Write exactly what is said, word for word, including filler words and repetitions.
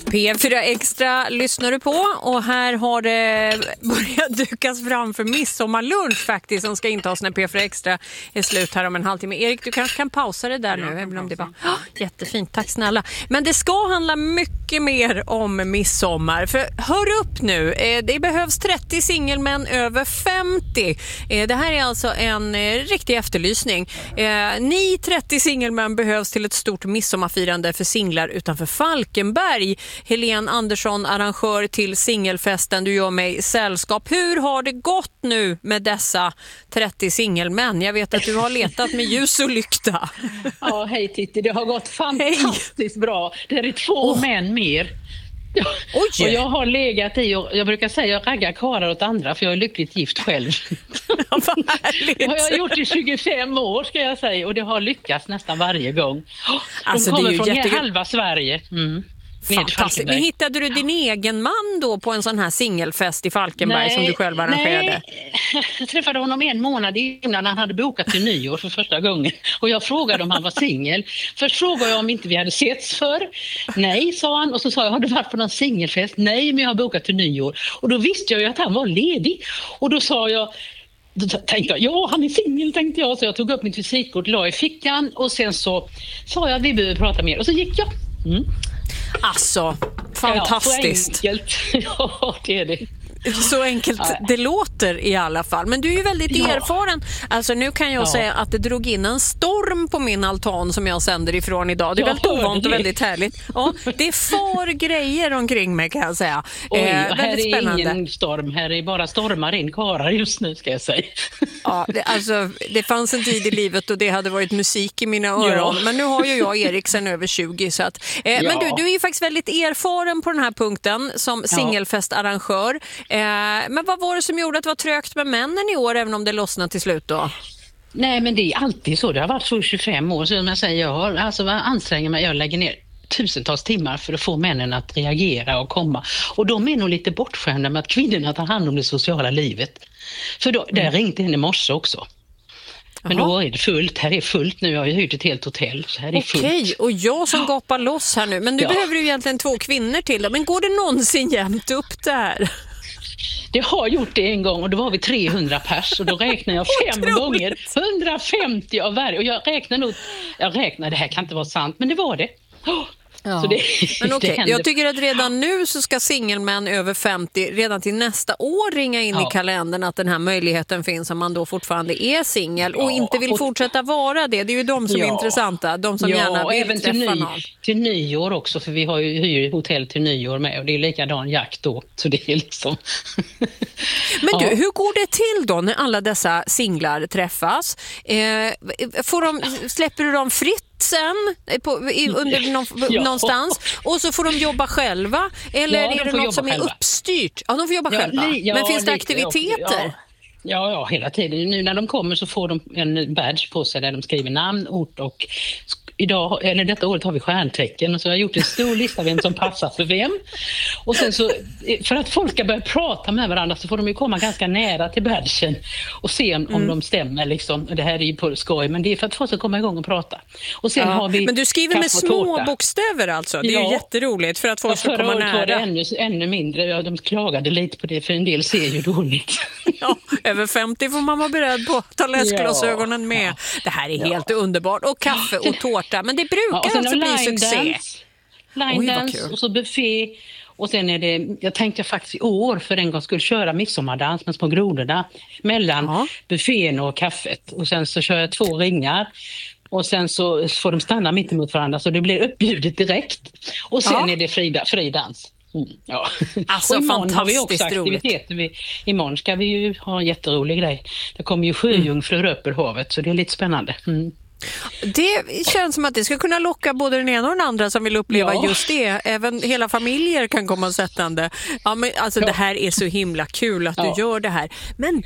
P fyra Extra lyssnar du på och här har det börjat dukas fram för midsommarlunch faktiskt som ska intas när P fyra Extra är slut här om en halvtimme. Erik, du kanske kan pausa det där nu även om det var oh, jättefint, tack snälla. Men det ska handla mycket mer om midsommar för hör upp nu, det behövs trettio singelmän över femtio. Det här är alltså en riktig efterlysning. Ni trettio singelmän behövs till ett stort midsommarfirande för singlar utanför Falkenberg. Helene Andersson, arrangör till singelfesten, du gör mig sällskap. Hur har det gått nu med dessa trettio singelmän? Jag vet att du har letat med ljus och lykta. Ja, hej Titti, det har gått fantastiskt hej. Bra. Det är två oh. män mer. Oj. Och jag har legat i, och jag brukar säga jag raggar karlar åt andra för jag är lyckligt gift själv. Ja, vad härligt. Det har jag gjort i tjugofem år ska jag säga och det har lyckats nästan varje gång. De alltså, kommer det är ju från jätte... halva Sverige. Mm. Fantastiskt. Men hittade du din egen man då på en sån här singelfest i Falkenberg nej, som du själv arrangerade? Nej, jag träffade honom en månad innan han hade bokat till nyår för första gången. Och jag frågade om han var singel. Först frågade jag om inte vi hade setts för. Nej, sa han. Och så sa jag, har du varit på någon singelfest? Nej, men jag har bokat till nyår. Och då visste jag ju att han var ledig. Och då sa jag, då tänkte jag, ja han är singel tänkte jag. Så jag tog upp mitt visitkort, la i fickan. Och sen så sa jag att vi behöver prata mer. Och så gick jag. Mm. Alltså, fantastiskt. Ja, så enkelt. Ja, det är det. Så enkelt ja. Det låter i alla fall. Men du är ju väldigt ja. erfaren. Alltså nu kan jag ja. säga att det drog in en storm på min altan som jag sänder ifrån idag. Det är väldigt ovant och väldigt härligt. Ja, det är för grejer omkring mig kan jag säga. Oj, eh, här väldigt är spännande. Ingen storm. Här är bara stormar in karar just nu ska jag säga. Ja, det, alltså, det fanns en tid i livet och det hade varit musik i mina öron. Ja. Men nu har ju jag Erik sen över tjugo. Så att, eh, ja. Men du, du är ju faktiskt väldigt erfaren på den här punkten som singelfestarrangör. Eh, men vad var det som gjorde att det var trögt med männen i år även om det lossnade till slut då? Nej men det är alltid så, det har varit så i tjugofem år så jag säger jag har, alltså vad anstränger mig, jag lägger ner tusentals timmar för att få männen att reagera och komma. Och de är nog lite bortskämda med att kvinnorna tar hand om det sociala livet. För då, där ringde en i morse också. Men Aha. då är det fullt, här är fullt nu, jag har ju hyrt ett helt hotell så här är fullt. Okej, och jag som gapar loss här nu, men nu ja. behöver du egentligen två kvinnor till då. Men går det någonsin jämnt upp där? Det har gjort det en gång och då var vi trehundra pers och då räknar jag fem gånger hundrafemtio av varje och jag räknar nog, jag räknar, det här kan inte vara sant men det var det. Oh. Ja. Så det, men okej, okay. jag tycker att redan nu så ska singelmän över femtio redan till nästa år ringa in ja. i kalendern att den här möjligheten finns om man då fortfarande är singel ja. och inte vill fortsätta vara det. Det är ju de som ja. är intressanta, de som ja, gärna vill även träffa till ny, någon. Till nyår också för vi har ju hyr hotell till nyår med och det är likadan jakt då. Så det är liksom... Men du, ja. hur går det till då när alla dessa singlar träffas? Eh, får de, släpper du dem fritt sen på, i, under någon, ja. någonstans och så får de jobba själva eller ja, är det något som är själva. uppstyrt? Ja, de får jobba ja, själva. Li, ja, Men finns det aktiviteter? Ja. Ja, ja, hela tiden. Nu när de kommer så får de en badge på sig där de skriver namn, ort och idag, eller detta året har vi stjärntecken och så har jag gjort en stor lista vem som passar för vem. Och sen så, för att folk ska börja prata med varandra så får de ju komma ganska nära till badgen och se om, mm. om de stämmer liksom. Det här är ju på skoj, men det är för att folk ska komma igång och prata. Och sen ja, har vi men du skriver med små bokstäver alltså. Det är ja. ju jätteroligt för att folk ska komma nära. Förra året var det ännu, ännu mindre. Ja, de klagade lite på det för en del ser ju dåligt. Ja, över femtio får man vara beredd på att ta läsglasögonen med. Ja. Det här är ja. helt underbart. Och kaffe och tårta. Men det brukar ja, alltså bli succé. Line dance och så buffé. Och sen är det, jag tänkte faktiskt i år för en gång skulle köra midsommardans med små grodorna mellan ja. buffén och kaffet. Och sen så kör jag två ringar. Och sen så får de stanna mitt emot varandra så det blir uppbjudet direkt. Och sen ja. är det fri, fri dans. Mm, ja. Alltså och imorgon har vi också aktiviteter. Vi, imorgon ska vi ju ha en jätterolig grej. Det kommer ju sjöjungfrur upp ur havet så det är lite spännande. Mm. Det känns som att det ska kunna locka både den ena och den andra som vill uppleva ja. just det. Även hela familjer kan komma sättande. Ja, men alltså ja. det här är så himla kul att ja. du gör det här. Men